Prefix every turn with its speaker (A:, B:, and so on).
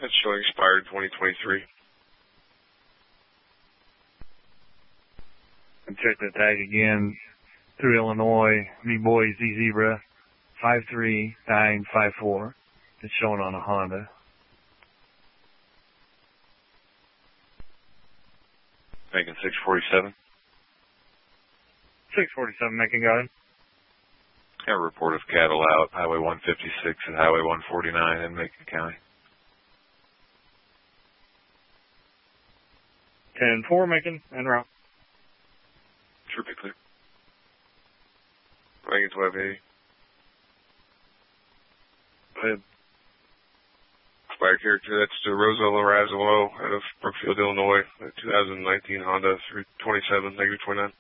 A: That's showing expired 2023.
B: And check the tag again. Through Illinois, V-Boy Z-Zebra 53954. It's showing on a Honda.
A: Making 647.
B: 647, making go ahead.
A: Got a report of cattle out, Highway 156 and Highway 149 in Macon County.
B: 10-4, making en route.
A: Should be clear. Making 1280. Go ahead. Expired character, that's to Rosella Razalo out of Brookfield, Illinois, 2019 Honda 327, -29.